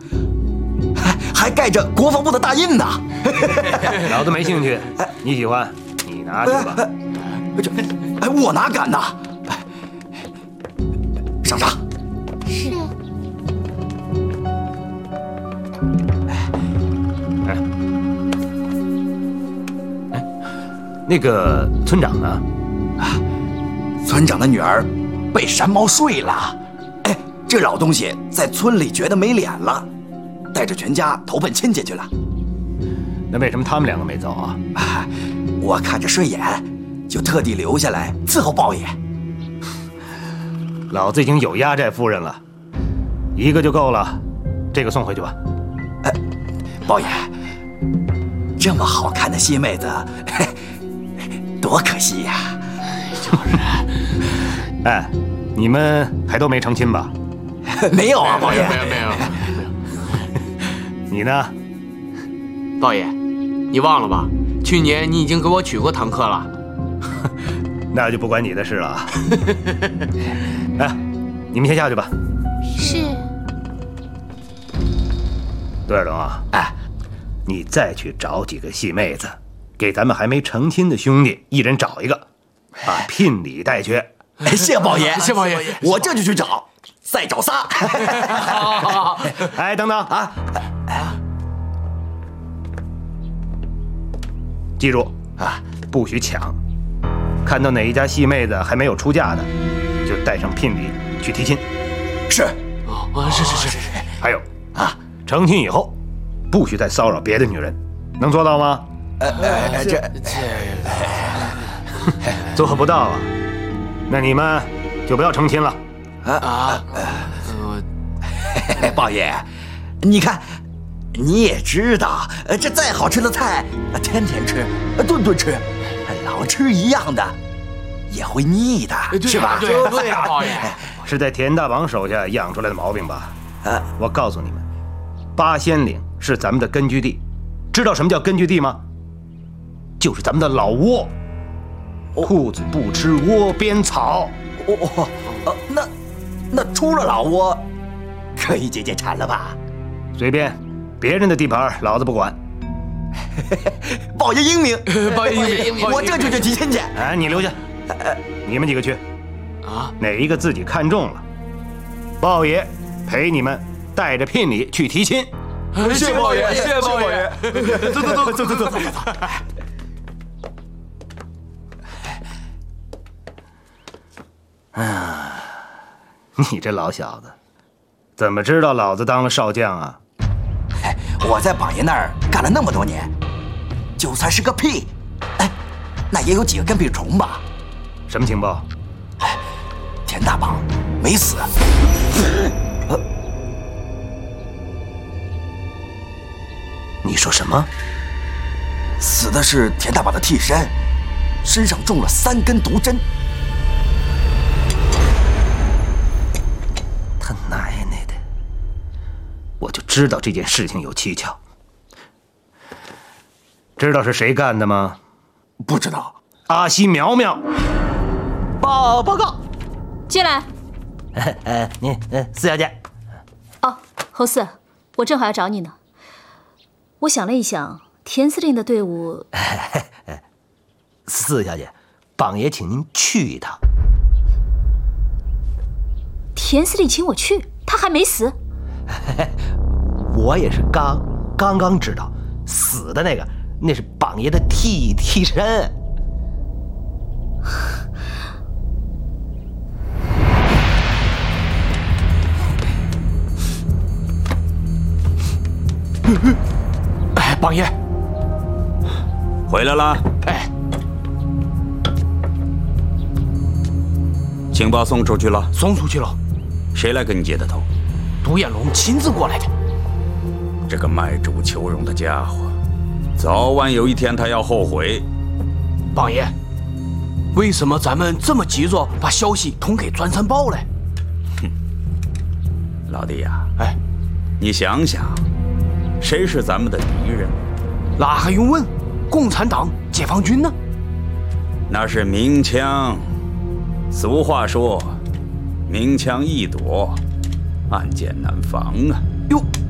还盖着国防部的大印呢。 老子没兴趣，你喜欢你拿去吧。 我哪敢呐！上上。 是。 那个村长呢？ 村长的女儿被山猫睡了。这老东西在村里觉得没脸了，带着全家投奔亲戚去了。 那为什么他们两个没走啊？ 我看着顺眼，就特地留下来伺候豹爷。 老子已经有压寨夫人了，一个就够了，这个送回去吧。 豹爷，这么好看的西妹子，多可惜呀！ 就是， 你们还都没成亲吧？ 没有啊，豹爷。 没有。 你呢？ 豹爷，你忘了吧？去年你已经给我娶过堂客了。 那就不关你的事了。你们先下去吧。 是。 杜二龙啊，你再去找几个戏妹子，给咱们还没成亲的兄弟一人找一个，把聘礼带去。 谢豹爷， 谢豹爷， 我这就去找，再找仨。 好。 等等啊！记住不许抢。看到哪一家戏妹子还没有出嫁的，就带上聘礼去提亲。 是。 是。 还有成亲以后不许再骚扰别的女人，能做到吗？做不到啊，那你们就不要成亲了。 豹爷，你看，你也知道，这再好吃的菜，天天吃，顿顿吃，老吃一样的，也会腻的，是吧？ 对呀，豹爷， 是在田大王手下养出来的毛病吧？我告诉你们，八仙岭是咱们的根据地，知道什么叫根据地吗？就是咱们的老窝。裤子不吃窝边草。 那出了老窝，可以解产了吧？ 随便，别人的地盘老子不管。 豹爷英明， 豹爷英明， 我这就去提亲去。 你留下，你们几个去。哪一个自己看中了，豹爷陪你们带着聘礼去提亲。 谢豹爷，谢豹爷。走。 你这老小子，怎么知道老子当了少将啊？ 我在榜爷那儿干了那么多年，就算是个屁，那也有几个跟屁虫吧？ 什么情报？ 田大榜没死。 你说什么？ 死的是田大榜的替身，身上中了3根毒针。 他奶奶的！我就知道这件事情有蹊跷。知道是谁干的吗？ 不知道。 阿西苗苗。 报告。 进来。 四小姐。 侯四，我正好要找你呢。我想了一想，田司令的队伍。 四小姐，榜爷请您去一趟。 田司令请我去，他还没死。 我也是刚刚知道，死的那是榜爷的替身。 榜爷回来了。情报送出去了。 送出去了。 谁来跟你接的头？ 独眼龙亲自过来的。 这个卖主求荣的家伙，早晚有一天他要后悔。 榜爷，为什么咱们这么急着把消息通给专参报嘞？ 老弟呀，你想想，谁是咱们的敌人？ 那还用问？共产党、解放军呢？ 那是明枪。俗话说，明枪易躲，暗箭难防啊。 哟。